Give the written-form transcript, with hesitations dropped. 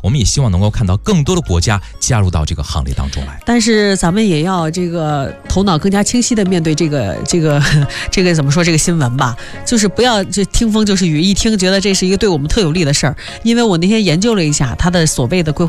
我们也希望能够看到更多的国家加入到这个行列当中来。 但是咱们也要这个头脑更加清晰的面对这个怎么说这个新闻吧，就是不要这听风就是雨，一听觉得这是一个对我们特有利的事儿。因为我那天研究了一下它的所谓的规